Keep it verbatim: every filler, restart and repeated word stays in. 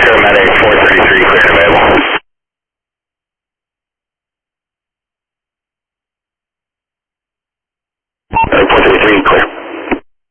paramedic four thirty-three, clear and available. Uh, four thirty-three, clear.